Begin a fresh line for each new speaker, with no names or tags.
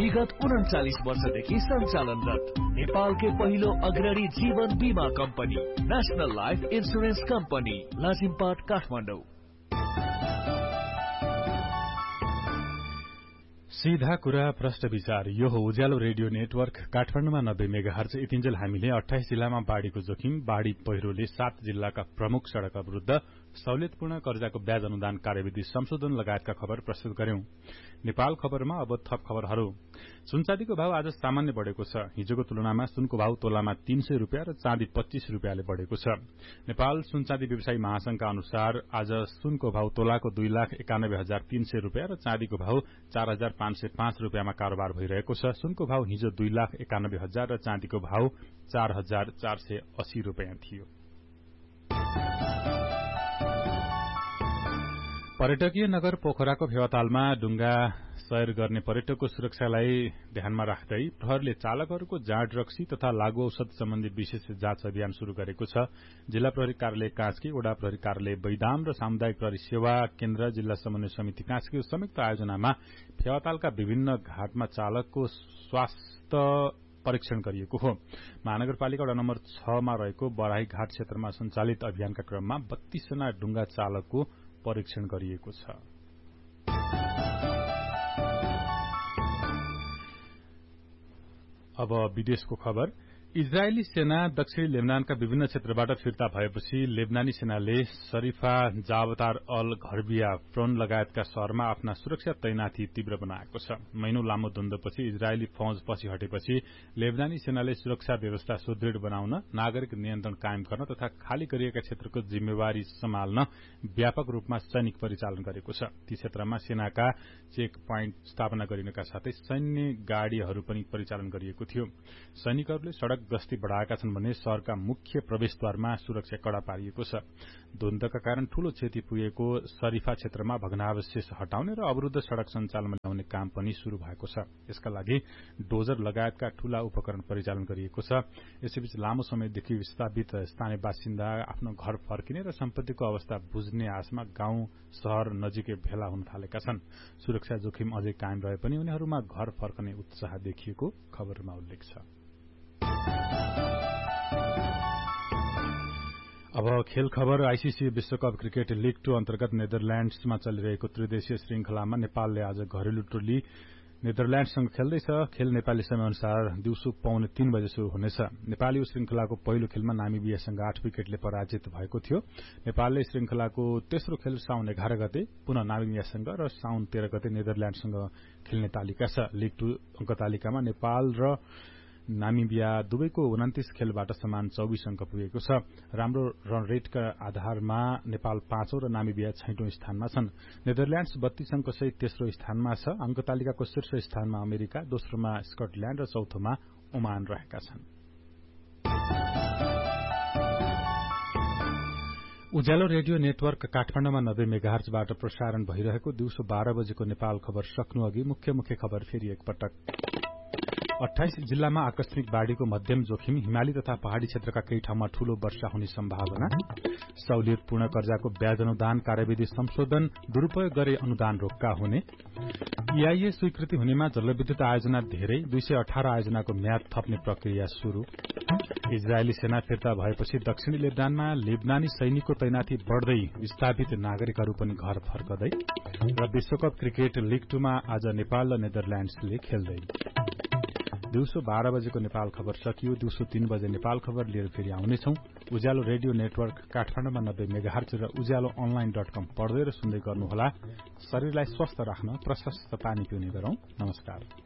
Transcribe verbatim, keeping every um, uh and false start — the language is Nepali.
विगत उन्चालिस वर्षदेखि सञ्चालनरत नेपालकै पहिलो अग्रणी जीवन बीमा company national life insurance company Lazimpat Kathmandu.
सीधा कुरा प्रश्न विचार। यो हो उज्यालो रेडियो नेटवर्क काठमाडौँमा नब्बे मेगाहर्ज। यतिन्जेल हामीले अठाइस जिल्लामा बाढ़ीको जोखिम, बाढ़ी पहिरोले सात जिल्लाका प्रमुख सड़क अवरुद्ध, सहुलियतपूर्ण कर्जाको ब्याज अनुदान कार्यविधि संशोधन लगायतका खबर प्रस्तुत गर्यौं। नेपाल खबरमा अब थप खबरहरू। सुनचाँदीको भाव आज सामान्य बढ़ेको छ। हिजोको तुलनामा सुनको भाव तोलामा तीन सय रूपियाँ र चाँदी पच्चीस रूपियाँले बढ़ेको छ। नेपाल सुनचाँदी व्यवसायी महासंघका अनुसार आज सुनको भाव तोलाको दुई लाख एकानब्बे हजार तीन सय रूपियाँ र चाँदीको भाव चार हजार पाँच सय पाँच रूपियाँमा कारोबार भइरहेको छ। सुनको भाव हिजो दुई लाख एकानब्बे हजार र चाँदीको भाव चार हजार चार सय अस्सी रूपियाँ थियो। पर्यटकीय नगर पोखराको फेवातालमा डुंगा सयर गर्ने पर्यटकको सुरक्षालाई ध्यानमा राख्दै प्रहरीले चालकहरूको जाँड रक्सी तथा लागू औषध सम्बन्धी विशेष जाँच अभियान शुरू गरेको छ। जिल्ला प्रहरी कार्यालय कास्की, वडा प्रहरी कार्यालय बैदाम र सामुदायिक प्रहरी सेवा केन्द्र, जिल्ला समन्वय समिति कास्कीको संयुक्त आयोजनामा फेवातालका विभिन्न घाटमा चालकको स्वास्थ्य परीक्षण गरिएको हो। महानगरपालिका वडा नम्बर छ मा रहेको बराही घाट क्षेत्रमा सञ्चालित अभियानका क्रममा बत्तीस जना डुंगा चालकको परीक्षण गरिएको छ। अब विदेशको खबर। इजरायली सेना दक्षिणी लेबनानका विभिन्न क्षेत्रबाट फिर्ता भएपछि लेबनानी सेनाले शरीफा, जावतार अल घरबिया, फ्रोन लगायतका शहरमा आफ्ना सुरक्षा तैनाथी तीव्र बनाएको छ। महिनौं लामो द्वन्द्वपछि इजरायली फौज पछि हटेपछि लेबनानी सेनाले सुरक्षा व्यवस्था सुदृढ़ बनाउन, नागरिक नियन्त्रण कायम गर्न तथा खाली गरिएका क्षेत्रको जिम्मेवारी सम्हाल्न व्यापक रूपमा सैनिक परिचालन गरेको छ। ती क्षेत्रमा सेनाका चेक प्वाइन्ट स्थापना गरिनका साथै सैन्य गाड़ीहरू पनि परिचालन गरिएको थियो। सैनिकहरूले सड़क गस्ती बढ़ाएका छन् भने शहरका मुख्य प्रवेशद्वारमा सुरक्षा कड़ा पारिएको छ। द्वन्द्वका कारण ठूलो क्षति पुगेको शरीफा क्षेत्रमा भग्नावशेष हटाउने र अवरुद्ध सड़क सञ्चालनमा ल्याउने काम पनि शुरू भएको छ। यसका लागि डोजर लगायतका ठूला उपकरण परिचालन गरिएको छ। यसैबीच लामो समयदेखि विस्थापित स्थानीय बासिन्दा आफ्नो घर फर्किने र सम्पत्तिको अवस्था बुझ्ने आशमा गाउँ शहर नजिकै भेला हुन थालेका छन्। सुरक्षा जोखिम अझै कायम रहे पनि उनीहरूमा घर फर्कने उत्साह देखिएको खबरमा उल्लेख छ। अब खेल खबर। आईसीसी विश्वकप क्रिकेट लीग टू अन्तर्गत नेदरल्याण्ड्समा चलिरहेको त्रिदेशीय श्रृंखलामा नेपालले आज घरेलु टोली नेदरल्याण्ड्ससँग खेल्दैछ। खेल नेपाली समयअनुसार दिउँसो पौने तीन बजे शुरू हुनेछ। नेपाली श्रृंखलाको पहिलो खेलमा नामिबियासँग आठ विकेटले पराजित भएको थियो। नेपालले श्रृंखलाको तेस्रो खेल साउन एघार गते पुनः नामिबियासँग र साउन तेह्र गते नेदरल्याण्डसँग खेल्ने तालिका छ। लीग टू अंक तालिकामा नेपाल र नामिबिया दुवैको उन्तीस खेलबाट समान चौबीस अंक पुगेको छ। राम्रो रन रेटका आधारमा नेपाल पाँचौं र नामिबिया छैटौं स्थानमा छन्। नेदरल्याण्ड्स बत्तीस अंक सहित तेस्रो स्थानमा छ। अंक तालिकाको शीर्ष स्थानमा अमेरिका, दोस्रोमा स्कटल्याण्ड र चौथोमा ओमान रहेका छन्। उज्यालो रेडियो नेटवर्क काठमाडौँमा नब्बे मेगाहर्जबाट प्रसारण भइरहेको दिउँसो बाह्र बजेको नेपाल खबर सक्नु अघि मुख्य मुख्य खबर फेरि एकपटक। अठाइस जिल्लामा आकस्मिक बाढ़ीको मध्यम जोखिम, हिमाली तथा पहाड़ी क्षेत्रका केही ठाउँमा ठूलो वर्षा हुने सम्भावना। सहुलियतपूर्ण कर्जाको ब्याज अनुदान कार्यविधि संशोधन, दुरूपयोग गरे अनुदान रोक्का हुने। ईआईए स्वीकृति हुनेमा जलविद्युत आयोजना धेरै, दुई सय अठार आयोजनाको म्याद थप्ने प्रक्रिया शुरू। इजरायली सेना फिर्ता भएपछि दक्षिणी लेबनानमा लेबनानी सैनिकको तैनाथी बढ़दै, विस्थापित नागरिकहरू पनि घर फर्कदै। र विश्वकप क्रिकेट लीग टूमा आज नेपाल र नेदरल्याण्ड्सले खेल्दै। दिउँसो बाह्र बजेको नेपाल खबर सकियो। दिउँसो तीन बजे नेपाल खबर लिएर फेरि आउनेछौं। उज्यालो रेडियो नेटवर्क काठमाडौँमा नब्बे मेगाहर्ज र उज्यालो अनलाइन डट कम पढ्दै र सुन्दै गर्नुहोला। शरीरलाई स्वस्थ राख्न प्रशस्त पानी पिउने गरौं। नमस्कार।